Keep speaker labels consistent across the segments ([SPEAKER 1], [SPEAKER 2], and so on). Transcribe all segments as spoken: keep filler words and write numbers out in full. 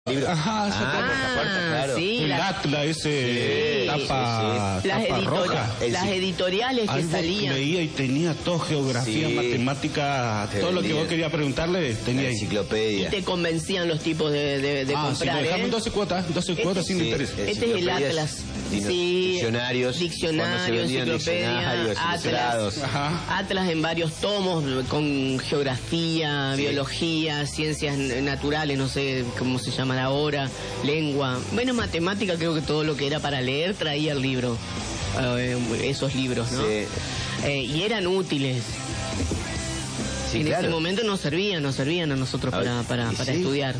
[SPEAKER 1] Ajá, esa
[SPEAKER 2] ah,
[SPEAKER 1] tapa,
[SPEAKER 2] puerta, claro. Sí,
[SPEAKER 1] el
[SPEAKER 2] la...
[SPEAKER 1] Atlas, ese
[SPEAKER 2] sí,
[SPEAKER 1] tapa,
[SPEAKER 2] sí. Las,
[SPEAKER 1] tapa
[SPEAKER 2] editori...
[SPEAKER 1] roja.
[SPEAKER 2] las editoriales que
[SPEAKER 1] Algo
[SPEAKER 2] salían.
[SPEAKER 1] Leía y tenía todo, geografía, sí, matemática, te todo vendía. Lo que vos querías preguntarle, tenía ahí.
[SPEAKER 3] Enciclopedia.
[SPEAKER 2] Y te convencían los tipos de, de, de
[SPEAKER 1] ah,
[SPEAKER 2] comprar,
[SPEAKER 1] sí, dejamos
[SPEAKER 2] ¿eh?
[SPEAKER 1] doce cuotas, doce
[SPEAKER 2] este,
[SPEAKER 1] cuotas sin
[SPEAKER 2] sí,
[SPEAKER 1] interés.
[SPEAKER 2] Este es el Atlas. Sí,
[SPEAKER 3] diccionarios.
[SPEAKER 2] Diccionarios, enciclopedia, Atlas. Ajá. Atlas en varios tomos con geografía, sí, biología, ciencias naturales, no sé cómo se llaman ahora, lengua. Bueno, matemática, creo que todo lo que era para leer traía el libro, eh, esos libros, ¿no? Sí. Eh, y eran útiles. Sí, en claro. Ese momento nos servían, nos servían a nosotros para, para, para ¿sí? estudiar.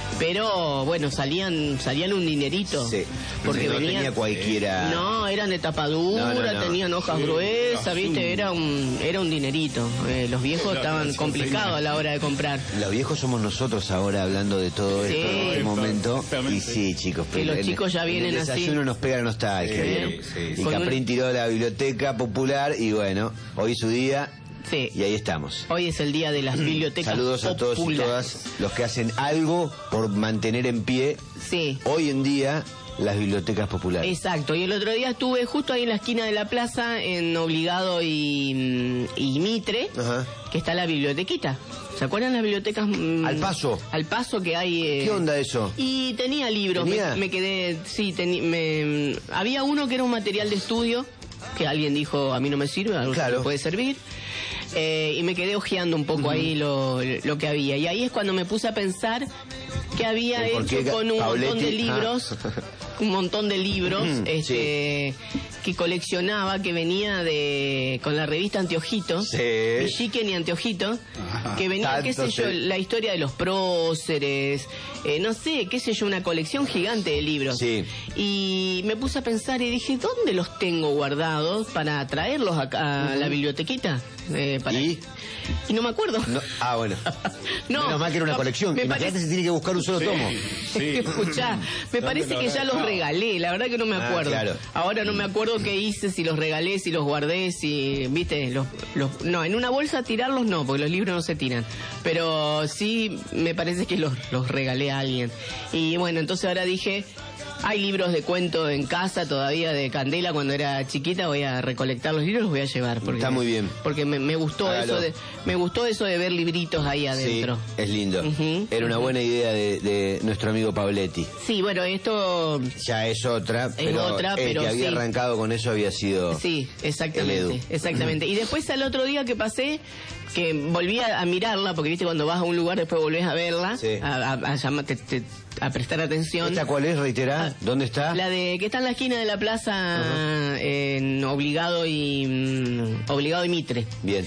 [SPEAKER 2] Pero bueno, salían salían un dinerito. Sí. Porque
[SPEAKER 3] no
[SPEAKER 2] venían,
[SPEAKER 3] tenía cualquiera.
[SPEAKER 2] No, eran de tapadura, no, no, no. tenían hojas sí, gruesas, viste, era un era un dinerito. Eh, los viejos estaban complicados a la hora de comprar.
[SPEAKER 3] Los viejos somos nosotros ahora hablando de todo sí. esto en este momento. Y sí, chicos.
[SPEAKER 2] Que los chicos ya vienen
[SPEAKER 3] así. El
[SPEAKER 2] desayuno
[SPEAKER 3] nos pega la nostalgia. Sí, sí, sí. Y Caprín un... tiró la biblioteca popular y bueno, hoy es su día.
[SPEAKER 2] Sí.
[SPEAKER 3] Y ahí estamos.
[SPEAKER 2] Hoy es el día de las bibliotecas.
[SPEAKER 3] Saludos a todos y todas los que hacen algo por mantener en pie
[SPEAKER 2] sí.
[SPEAKER 3] hoy en día las bibliotecas populares.
[SPEAKER 2] Exacto. Y el otro día estuve justo ahí en la esquina de la plaza, en Obligado y, y Mitre, ajá, que está la bibliotequita. ¿Se acuerdan las bibliotecas? Mmm,
[SPEAKER 3] al paso.
[SPEAKER 2] Al paso que hay. Eh,
[SPEAKER 3] ¿Qué onda eso?
[SPEAKER 2] Y tenía libros. ¿Tenía? Me, me quedé. Sí, teni, me, había uno que era un material de estudio, que alguien dijo, a mí no me sirve, a algo claro. me puede servir. Eh, y me quedé hojeando un poco uh-huh. ahí lo, lo que había. Y ahí es cuando me puse a pensar que había hecho con un Pauletti, montón de libros, ah. un montón de libros, uh-huh. este, sí. que coleccionaba, que venía de con la revista Anteojito, sí. Villiquen y Anteojito, ajá. que venía, Tanto qué sé yo, sí. la historia de los próceres, eh, no sé, qué sé yo, una colección gigante de libros.
[SPEAKER 3] Sí.
[SPEAKER 2] Y me puse a pensar y dije, ¿dónde los tengo guardados para traerlos acá a uh-huh. la bibliotequita? Eh, para... ¿Y? y no me acuerdo.
[SPEAKER 3] No. Ah, bueno.
[SPEAKER 2] no,
[SPEAKER 3] Menos mal que era una
[SPEAKER 2] no,
[SPEAKER 3] colección. Imagínate parece... si tiene que buscar un solo sí, tomo.
[SPEAKER 2] Sí. Escuchá, me parece que ya los regalé. La verdad que no me acuerdo. Ah, claro. Ahora no me acuerdo qué hice, si los regalé, si los guardé, si... ¿Viste? Los, los... No, en una bolsa tirarlos no, porque los libros no se tiran. Pero sí me parece que los, los regalé a alguien. Y bueno, entonces ahora dije... Hay libros de cuento en casa todavía de Candela cuando era chiquita, voy a recolectar los libros, los voy a llevar. Porque,
[SPEAKER 3] está muy bien.
[SPEAKER 2] Porque me, me gustó Hágalo. eso de me gustó eso de ver libritos ahí adentro.
[SPEAKER 3] Sí, es lindo. Uh-huh, era una
[SPEAKER 2] uh-huh.
[SPEAKER 3] buena idea de, de nuestro amigo Pauletti.
[SPEAKER 2] Sí, bueno, esto...
[SPEAKER 3] Ya es otra,
[SPEAKER 2] es
[SPEAKER 3] pero
[SPEAKER 2] otra,
[SPEAKER 3] el
[SPEAKER 2] pero
[SPEAKER 3] que había
[SPEAKER 2] sí.
[SPEAKER 3] arrancado con eso había sido...
[SPEAKER 2] Sí, exactamente, exactamente. Y después al otro día que pasé, que volví a, a mirarla, porque viste cuando vas a un lugar después volvés a verla, sí. a, a, a, llamar, te, te, a prestar atención.
[SPEAKER 3] ¿Esta cuál es, reiterá? Ah, ¿dónde está?
[SPEAKER 2] La de que está en la esquina de la plaza, uh-huh. en Obligado y um, Obligado y Mitre.
[SPEAKER 3] Bien.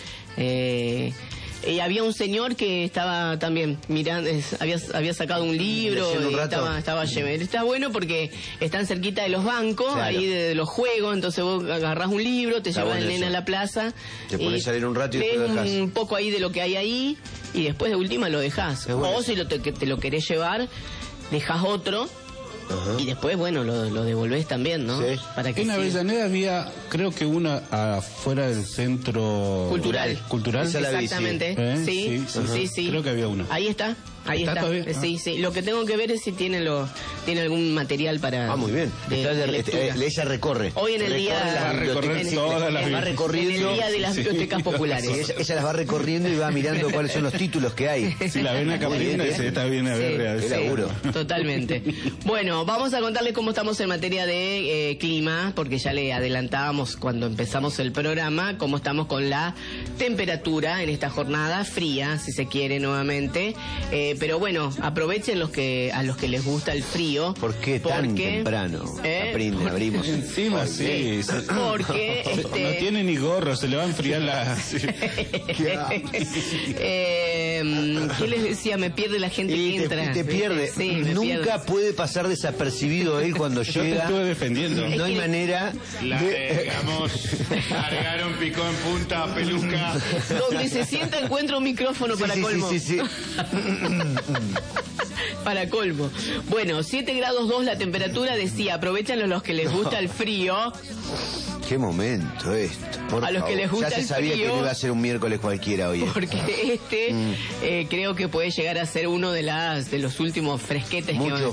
[SPEAKER 2] Eh, y había un señor que estaba también mirando, había, había sacado un libro,
[SPEAKER 3] un
[SPEAKER 2] y estaba, estaba lleno. Está bueno porque están cerquita de los bancos, claro. ahí de, de los juegos, entonces vos agarrás un libro, te llevas el nene a la plaza,
[SPEAKER 3] te pones a leer un rato y
[SPEAKER 2] lees
[SPEAKER 3] te lo dejás.
[SPEAKER 2] Un poco ahí de lo que hay ahí y después de última lo dejás. Bueno. O si lo te, te lo querés llevar, dejás otro. Uh-huh. Y después, bueno, lo, lo devolvés también, ¿no?
[SPEAKER 1] Sí.
[SPEAKER 2] Para que
[SPEAKER 1] en Avellaneda había, creo que una afuera del centro...
[SPEAKER 2] Cultural.
[SPEAKER 1] Cultural.
[SPEAKER 2] Exactamente.
[SPEAKER 1] ¿Eh?
[SPEAKER 2] Sí, sí, uh-huh. sí, sí.
[SPEAKER 1] Creo que había una.
[SPEAKER 2] Ahí está. Ahí está. está. Sí, sí. Lo que tengo que ver es si tiene lo tiene algún material para...
[SPEAKER 3] Ah, muy bien.
[SPEAKER 2] De, de
[SPEAKER 3] de, de, ella recorre.
[SPEAKER 2] Hoy en el día...
[SPEAKER 1] Va a recorrer todas las
[SPEAKER 3] va recorriendo.
[SPEAKER 2] En el día de las bibliotecas sí, populares.
[SPEAKER 3] Ella, ella las va recorriendo y va mirando cuáles son los títulos que hay.
[SPEAKER 1] Si la ven a Caprina, se está bien a ver.
[SPEAKER 2] Sí, seguro. Totalmente. Bueno, vamos a contarles cómo estamos en materia de eh, clima, porque ya le adelantábamos cuando empezamos el programa, cómo estamos con la temperatura en esta jornada fría, si se quiere nuevamente. Eh, pero bueno, aprovechen los que a los que les gusta el frío.
[SPEAKER 3] ¿Por qué tan
[SPEAKER 2] porque,
[SPEAKER 3] temprano?
[SPEAKER 2] ¿eh?
[SPEAKER 3] Aprende, abrimos.
[SPEAKER 1] Encima sí.
[SPEAKER 2] Porque este...
[SPEAKER 1] no tiene ni gorro, se le va a enfriar la...
[SPEAKER 2] eh, ¿Qué les decía? Me pierde la gente
[SPEAKER 3] y
[SPEAKER 2] que
[SPEAKER 3] te,
[SPEAKER 2] entra.
[SPEAKER 3] Te pierde.
[SPEAKER 2] Sí,
[SPEAKER 3] Nunca
[SPEAKER 2] pierde.
[SPEAKER 3] puede pasar desapercibido él cuando
[SPEAKER 1] Yo
[SPEAKER 3] llega.
[SPEAKER 1] Te estuve defendiendo.
[SPEAKER 3] No hay manera.
[SPEAKER 4] La,
[SPEAKER 3] de...
[SPEAKER 4] eh, digamos, cargaron picó en punta, peluca.
[SPEAKER 2] Donde se sienta encuentra un micrófono
[SPEAKER 3] sí,
[SPEAKER 2] para
[SPEAKER 3] sí,
[SPEAKER 2] colmo.
[SPEAKER 3] Sí, sí, sí.
[SPEAKER 2] Para colmo. Bueno, siete grados dos la temperatura, decía, aprovechan los que les gusta el frío.
[SPEAKER 3] Qué momento esto. Por
[SPEAKER 2] a los
[SPEAKER 3] favor.
[SPEAKER 2] que les gusta
[SPEAKER 3] ya se
[SPEAKER 2] el
[SPEAKER 3] sabía
[SPEAKER 2] frío,
[SPEAKER 3] que no iba a ser un miércoles cualquiera hoy.
[SPEAKER 2] Porque este
[SPEAKER 3] mm.
[SPEAKER 2] eh, creo que puede llegar a ser uno de las de los últimos fresquetes
[SPEAKER 3] Mucho
[SPEAKER 2] que